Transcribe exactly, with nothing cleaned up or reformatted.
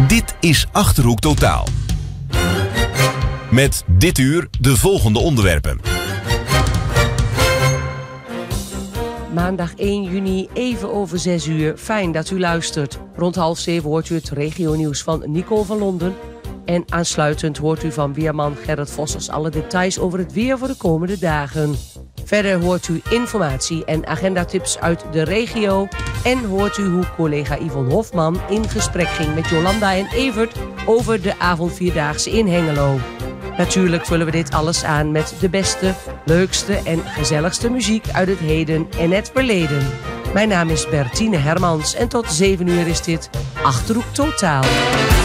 Dit is Achterhoek Totaal. Met dit uur de volgende onderwerpen. Maandag één juni, even over zes uur. Fijn dat u luistert. Rond half zeven hoort u het regionieuws van Nicole van Londen. En aansluitend hoort u van weerman Gerrit Vossers alle details over het weer voor de komende dagen. Verder hoort u informatie en agendatips uit de regio. En hoort u hoe collega Yvonne Hofman in gesprek ging met Jolanda en Evert over de avondvierdaagse in Hengelo. Natuurlijk vullen we dit alles aan met de beste, leukste en gezelligste muziek uit het heden en het verleden. Mijn naam is Bertine Hermans en tot zeven uur is dit Achterhoek Totaal.